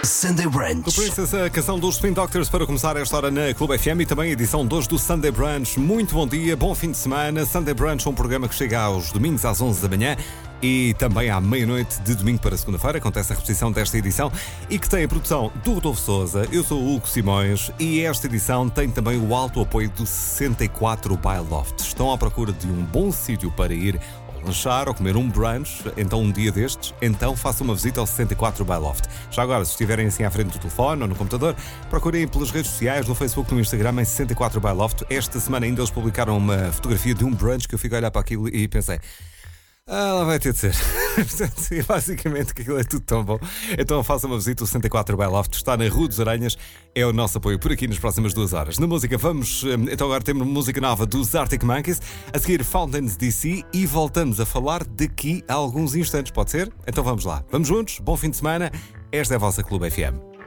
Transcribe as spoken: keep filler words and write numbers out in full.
Sunday Brunch. Do Princess, a canção dos Spin Doctors para começar esta hora na Clube F M e também a edição de hoje do Sunday Brunch. Muito bom dia, bom fim de semana. Sunday Brunch é um programa que chega aos domingos às onze da manhã e também à meia-noite de domingo para segunda-feira. Acontece a repetição desta edição e que tem a produção do Rodolfo Sousa. Eu sou o Hugo Simões e esta edição tem também o alto apoio do sessenta e quatro by Loft. Estão à procura de um bom sítio para ir lanchar ou comer um brunch, então um dia destes, então faça uma visita ao sessenta e quatro by Loft. Já agora, se estiverem assim à frente do telefone ou no computador, procurem pelas redes sociais, no Facebook, no Instagram, em sessenta e quatro by Loft. Esta semana ainda eles publicaram uma fotografia de um brunch que eu fico a olhar para aquilo e pensei, ah, lá vai ter de ser. Portanto, basicamente que aquilo é tudo tão bom. Então faça uma visita, o sessenta e quatro by Loft está na Rua dos Aranhas, é o nosso apoio por aqui nas próximas duas horas. Na música vamos, então agora temos música nova dos Arctic Monkeys, a seguir Fountains D C e voltamos a falar daqui a alguns instantes, pode ser? Então vamos lá, vamos juntos, bom fim de semana, esta é a vossa Clube F M.